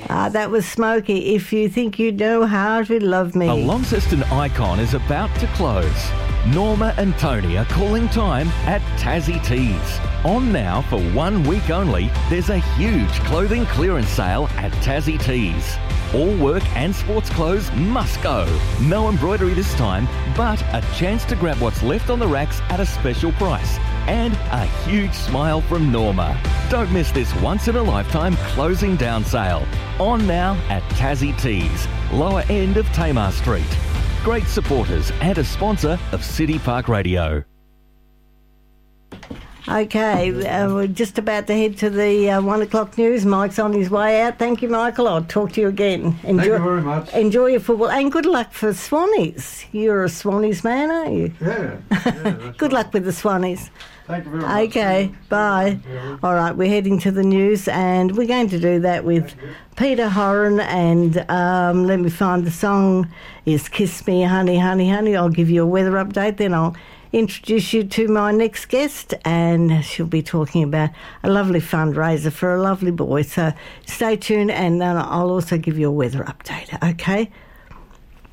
That was Smokey. If you think you know how to love me. A Launceston icon is about to close. Norma and Tony are calling time at Tassie Tees. On now for 1 week only, there's a huge clothing clearance sale at Tassie Tees. All work and sports clothes must go. No embroidery this time, but a chance to grab what's left on the racks at a special price. And a huge smile from Norma. Don't miss this once-in-a-lifetime closing down sale. On now at Tassie Tees, lower end of Tamar Street. Great supporters and a sponsor of City Park Radio. Okay, we're just about to head to the 1 o'clock news. Mike's on his way out. Thank you, Michael. I'll talk to you again. Thank you very much. Enjoy your football and good luck for Swannies. You're a Swannies man, aren't you? Yeah. Good luck with the Swannies. Thank you very much. Okay, bye. All right, we're heading to the news and we're going to do that with Peter Horan and let me find the song is Kiss Me Honey, Honey, Honey. I'll give you a weather update, then I'll introduce you to my next guest and she'll be talking about a lovely fundraiser for a lovely boy. So stay tuned and I'll also give you a weather update, okay?